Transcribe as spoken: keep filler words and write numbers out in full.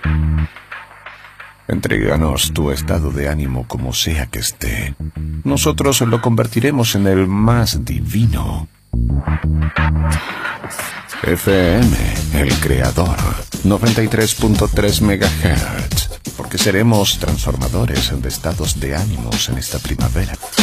Entréganos tu estado de ánimo como sea que esté. Nosotros lo convertiremos en el más divino. F M, el creador, noventa y tres punto tres megahertz. Porque seremos transformadores de estados de ánimos en esta primavera.